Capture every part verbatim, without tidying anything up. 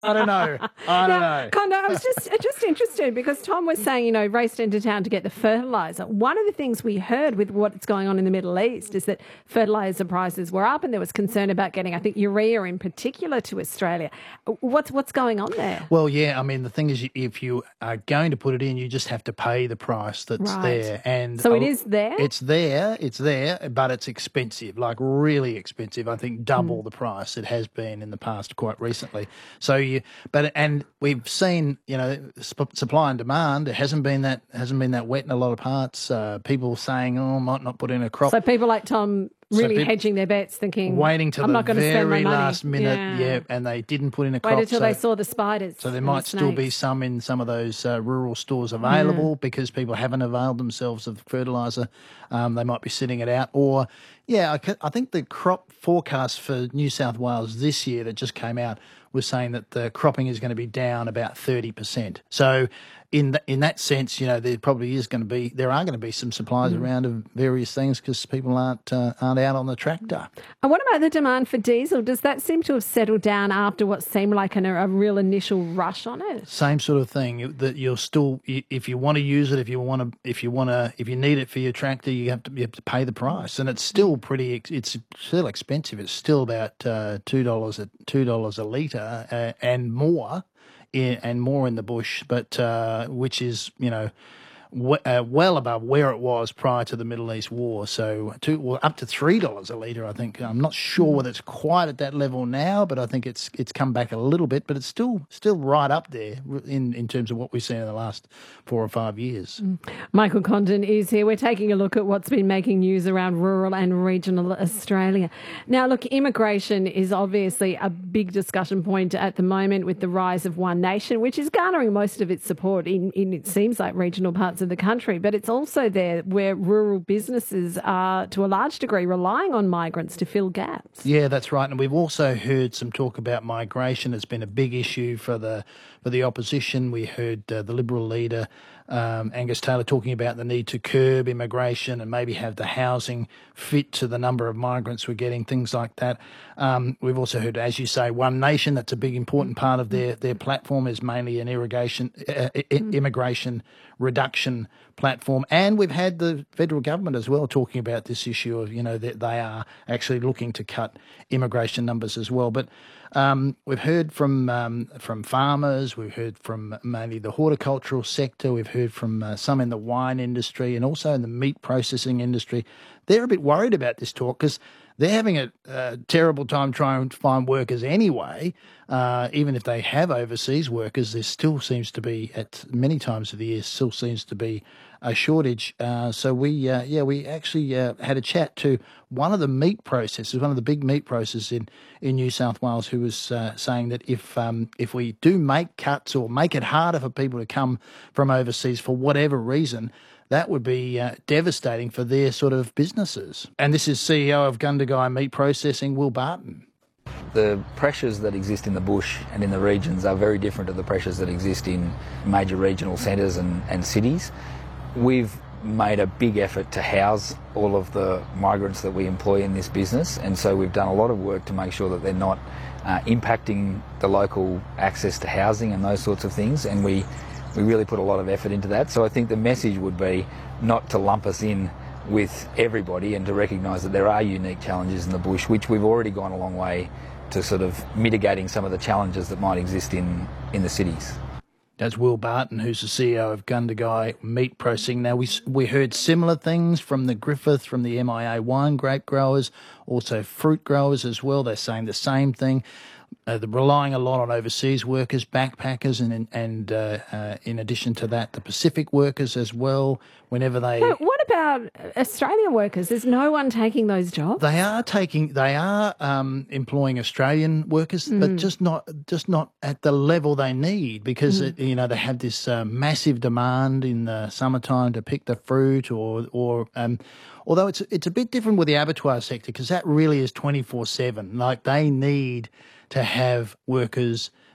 I don't know. I don't Now, know. Conor, I was just just interested because Tom was saying, you know, raced into town to get the fertiliser. One of the things we heard with what's going on in the Middle East is that fertiliser prices were up and there was concern about getting, I think, urea in particular to Australia. What's what's going on there? Well, yeah, I mean, the thing is, if you are going to put it in, you just have to pay the price that's Right. there. And So it is there? It's there, it's there, but it's expensive, like really expensive. I think double Mm. the price it has been in the past quite recently. So you, but and we've seen, you know, sp- supply and demand. It hasn't been that hasn't been that wet in a lot of parts. Uh, people saying, oh, I might not put in a crop. So people like Tom So really people- hedging their bets, thinking, Waiting till I'm the not going to spend my very money. last minute, Yeah. yeah. and they didn't put in a crop. Waited till so, they saw the spiders. so there and might the still be snakes. some in some of those uh, rural stores available because people haven't availed themselves of fertiliser. Um, they might be sitting it out. Or, yeah, I, c- I think the crop forecast for New South Wales this year that just came out was saying that the cropping is going to be down about thirty percent. So in th- in that sense, you know, there probably is going to be, there are going to be some supplies Mm. around of various things because people aren't uh, aren't out on the tractor. And what about the demand for diesel? Does that seem to have settled down after what seemed like an, a real initial rush on it? Same sort of thing. That you'll still, if you want to use it, if you want to, if you want to, if you need it for your tractor, you have to you have to pay the price, and it's still pretty. ex- It's still expensive. It's still about uh, two dollars a two dollars a litre uh, and more, in, and more in the bush. But uh, which is, you know, w- uh, well above where it was prior to the Middle East war. So two, well, up to three dollars a litre. I think I'm not sure whether it's quite at that level now, but I think it's it's come back a little bit. But it's still still right up there in in terms of what we've seen in the last four or five years. Michael Condon is here. We're taking a look at what's been making news around rural and regional Australia. Now, look, immigration is obviously a big discussion point at the moment with the rise of One Nation, which is garnering most of its support in, in it seems like, regional parts of the country. But it's also there where rural businesses are, to a large degree, relying on migrants to fill gaps. Yeah, that's right. And we've also heard some talk about migration. It's been a big issue for the for the opposition. We heard uh, the Liberal leader, um, Angus Taylor, talking about the need to curb immigration and maybe have the housing fit to the number of migrants we're getting, things like that. Um, we've also heard, as you say, One Nation. That's a big important part of their, their platform, is mainly an irrigation, uh, i- immigration reduction platform. And we've had the federal government as well talking about this issue of, you know, that they are actually looking to cut immigration numbers as well. But um, we've heard from um, from farmers, we've heard from mainly the horticultural sector, we've heard from uh, some in the wine industry and also in the meat processing industry. They're a bit worried about this talk because they're having a, a terrible time trying to find workers anyway. Uh, even if they have overseas workers, there still seems to be, at many times of the year, still seems to be a shortage. Uh, so we, uh, yeah, we actually uh, had a chat to one of the meat processors, one of the big meat processors in, in New South Wales, who was uh, saying that if um, if we do make cuts or make it harder for people to come from overseas for whatever reason, that would be uh, devastating for their sort of businesses. And this is C E O of Gundagai Meat Processing, Will Barton. The pressures that exist in the bush and in the regions are very different to the pressures that exist in major regional centres and, and cities. We've made a big effort to house all of the migrants that we employ in this business, and so we've done a lot of work to make sure that they're not uh, impacting the local access to housing and those sorts of things, and we, we really put a lot of effort into that. So I think the message would be not to lump us in with everybody and to recognise that there are unique challenges in the bush, which we've already gone a long way to sort of mitigating some of the challenges that might exist in, in the cities. That's Will Barton, who's the C E O of Gundagai Meat Processing. Now, we we heard similar things from the Griffith, from the M I A wine grape growers, also fruit growers as well. They're saying the same thing. Uh, they're relying a lot on overseas workers, backpackers, and and uh, uh, in addition to that, the Pacific workers as well. Whenever they, But what about Australian workers? There's no one taking those jobs. they are taking, they are um, employing Australian workers, but just not just not at the level they need because it, you know they have this uh, massive demand in the summertime to pick the fruit, or or um, although it's it's a bit different with the abattoir sector because that really is twenty-four seven. Like they need to have workers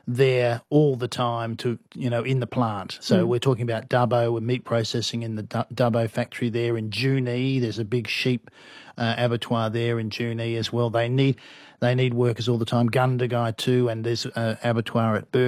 there all the time to, you know, in the plant. So Mm. we're talking about Dubbo, with meat processing in the Du- Dubbo factory there in Junee. There's a big sheep uh, abattoir there in Junee as well. They need they need workers all the time. Gundagai too, and there's an abattoir at Burn.